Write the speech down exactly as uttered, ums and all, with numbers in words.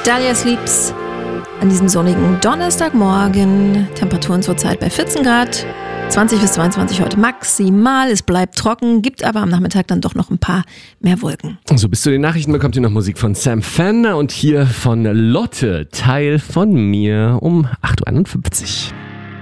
Dahlia Sleeps an diesem sonnigen Donnerstagmorgen. Temperaturen zurzeit bei vierzehn Grad. zwanzig bis zweiundzwanzig heute maximal. Es bleibt trocken, gibt aber am Nachmittag dann doch noch ein paar mehr Wolken. So, bis zu den Nachrichten bekommt ihr noch Musik von Sam Fender und hier von Lotte, Teil von mir um acht Uhr einundfünfzig.